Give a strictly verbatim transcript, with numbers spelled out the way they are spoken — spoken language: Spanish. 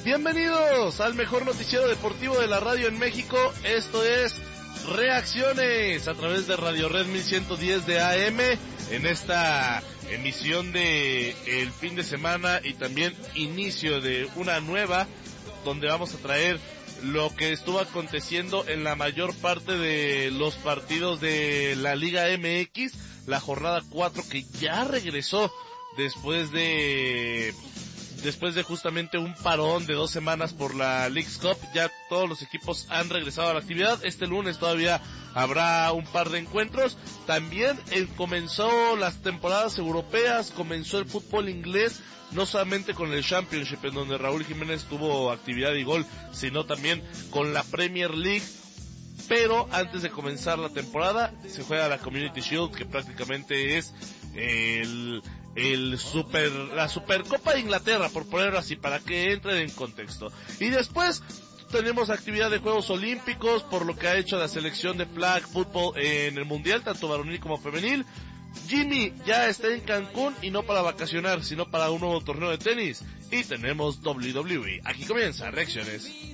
Bienvenidos al mejor noticiero deportivo de la radio en México. Esto es Reacciones a través de Radio Red mil ciento diez de A M en esta emisión de el fin de semana y también inicio de una nueva, donde vamos a traer lo que estuvo aconteciendo en la mayor parte de los partidos de la Liga M X, la jornada cuatro que ya regresó después de después de justamente un parón de dos semanas por la Leagues Cup. Ya todos los equipos han regresado a la actividad. Este lunes todavía habrá un par de encuentros. También eh, comenzó las temporadas europeas, comenzó el fútbol inglés, no solamente con el Championship, en donde Raúl Jiménez tuvo actividad y gol, sino también con la Premier League. Pero antes de comenzar la temporada se juega la Community Shield, que prácticamente es el el super la Supercopa de Inglaterra, por ponerlo así, para que entren en contexto. Y después tenemos actividad de Juegos Olímpicos, por lo que ha hecho la selección de flag football en el mundial, tanto varonil como femenil. Jimmy ya está en Cancún, y no para vacacionar, sino para un nuevo torneo de tenis. Y tenemos doble u doble u E. Aquí comienza Reacciones.